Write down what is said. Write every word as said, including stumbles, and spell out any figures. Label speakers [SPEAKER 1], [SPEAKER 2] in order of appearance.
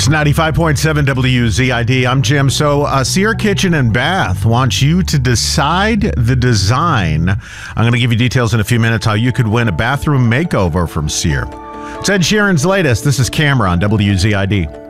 [SPEAKER 1] It's ninety-five point seven W Z I D. I'm Jim. So, uh, Sierra Kitchen and Bath wants you to decide the design. I'm going to give you details in a few minutes how you could win a bathroom makeover from Sierra. It's Ed Sheeran's latest. This is Camera on W Z I D.